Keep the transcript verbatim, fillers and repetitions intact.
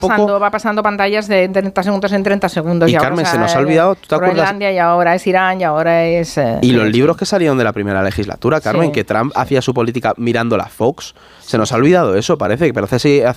pasando, va pasando pantallas de treinta segundos en treinta segundos. Y ya, Carmen, o sea, se nos ha olvidado, ¿tú te acuerdas? Groenlandia, y ahora es Irán, y ahora es... Eh, y los libros que salieron de la primera legislatura, Carmen, sí, que Trump sí. hacía su política mirando la Fox. Se nos ha olvidado eso, parece. Parece